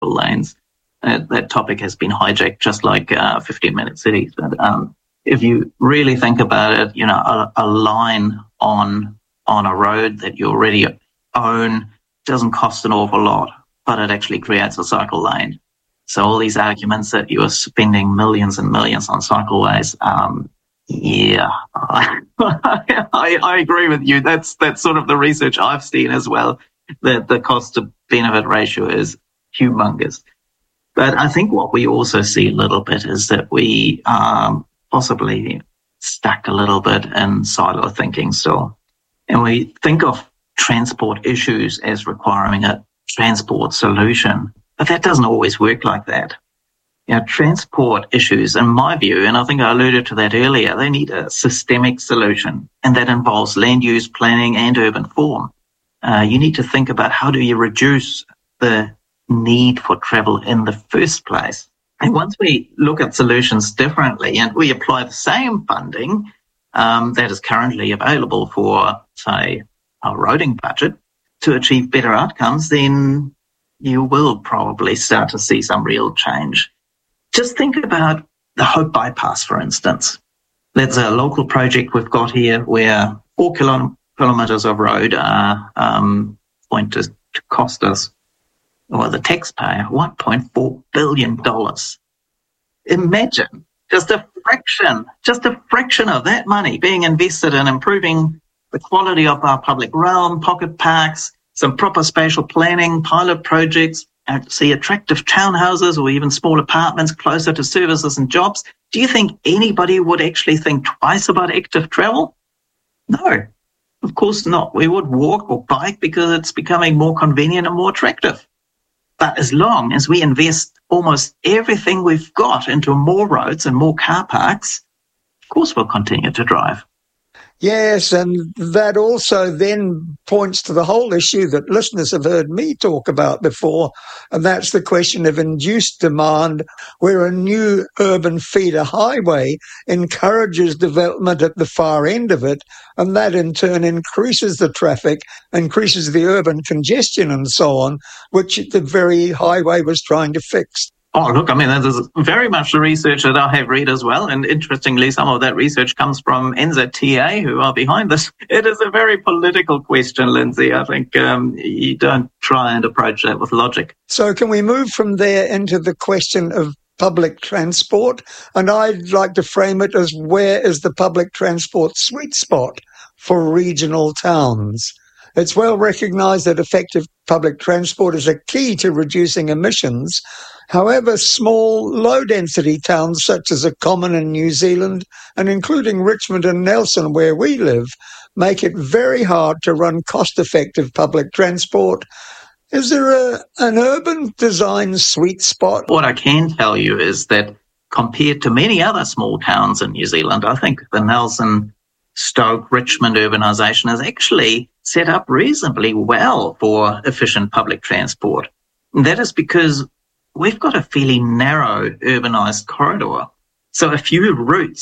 lanes. That topic has been hijacked just like 15-minute cities. But if you really think about it, a line on a road that you already own doesn't cost an awful lot, but it actually creates a cycle lane. So all these arguments that you are spending millions and millions on cycleways, I agree with you. That's sort of the research I've seen as well, that the cost to benefit ratio is humongous. But I think what we also see a little bit is that we possibly stuck a little bit in silo thinking still. And we think of transport issues as requiring a transport solution, but that doesn't always work like that. Transport issues, in my view, and I think I alluded to that earlier, they need a systemic solution, and that involves land use planning and urban form. You need to think about how do you reduce the need for travel in the first place. And once we look at solutions differently and we apply the same funding that is currently available for, say, our roading budget to achieve better outcomes, then you will probably start to see some real change. Just think about the Hope Bypass, for instance. That's a local project we've got here where 4 kilometres of road are going to cost us, or the taxpayer, $1.4 billion. Imagine just a fraction of that money being invested in improving the quality of our public realm, pocket parks, some proper spatial planning, pilot projects, see attractive townhouses or even small apartments closer to services and jobs. Do you think anybody would actually think twice about active travel? No, of course not. We would walk or bike because it's becoming more convenient and more attractive. But as long as we invest almost everything we've got into more roads and more car parks, of course we'll continue to drive. Yes, and that also then points to the whole issue that listeners have heard me talk about before, and that's the question of induced demand, where a new urban feeder highway encourages development at the far end of it, and that in turn increases the traffic, increases the urban congestion and so on, which the very highway was trying to fix. Oh, look, that is very much the research that I have read as well. And interestingly, some of that research comes from NZTA, who are behind this. It is a very political question, Lindsay. I think you don't try and approach that with logic. So can we move from there into the question of public transport? And I'd like to frame it as, where is the public transport sweet spot for regional towns? It's well recognised that effective public transport is a key to reducing emissions. However, small, low-density towns such as are common in New Zealand, and including Richmond and Nelson, where we live, make it very hard to run cost-effective public transport. Is there an urban design sweet spot? What I can tell you is that compared to many other small towns in New Zealand, I think the Nelson, Stoke, Richmond urbanisation is actually set up reasonably well for efficient public transport. And that is because we've got a fairly narrow urbanised corridor. So a few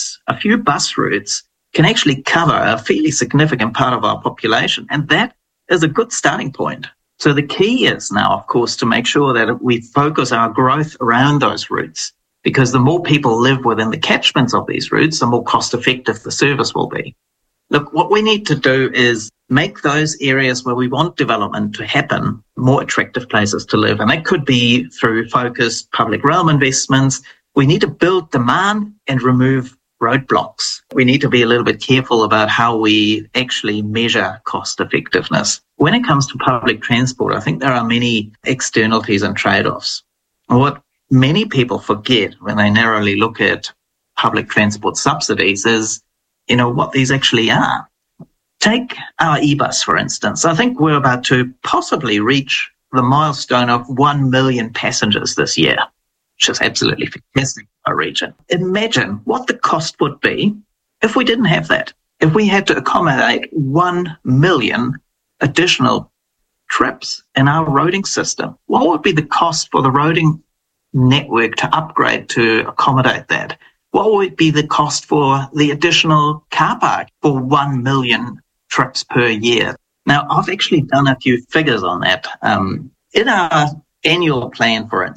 bus routes can actually cover a fairly significant part of our population. And that is a good starting point. So the key is now, of course, to make sure that we focus our growth around those routes, because the more people live within the catchments of these routes, the more cost effective the service will be. Look, what we need to do is make those areas where we want development to happen more attractive places to live. And that could be through focused public realm investments. We need to build demand and remove roadblocks. We need to be a little bit careful about how we actually measure cost effectiveness. When it comes to public transport, I think there are many externalities and trade-offs. What many people forget when they narrowly look at public transport subsidies is, what these actually are. Take our e-bus, for instance. I think we're about to possibly reach the milestone of 1 million passengers this year, which is absolutely fantastic for our region. Imagine what the cost would be if we didn't have that. If we had to accommodate 1 million additional trips in our roading system, what would be the cost for the roading network to upgrade to accommodate that? What would be the cost for the additional car park for 1 million trips per year? Now, I've actually done a few figures on that. In our annual plan, for